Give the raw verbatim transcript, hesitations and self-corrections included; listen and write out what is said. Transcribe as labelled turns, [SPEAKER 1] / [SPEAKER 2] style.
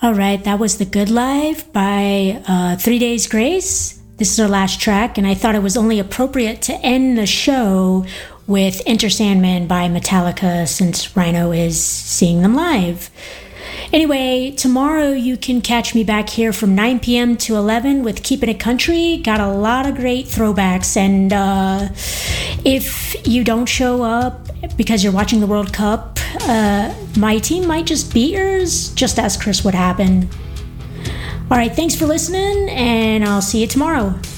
[SPEAKER 1] All right, that was The Good Life by uh, Three Days Grace. This is our last track, and I thought it was only appropriate to end the show with Enter Sandman by Metallica since Rhino is seeing them live. Anyway, tomorrow you can catch me back here from nine p.m. to eleven with Keeping It Country. Got a lot of great throwbacks, and uh, if you don't show up because you're watching the World Cup, uh, my team might just beat yours. Just ask Chris what happened. All right, thanks for listening, and I'll see you tomorrow.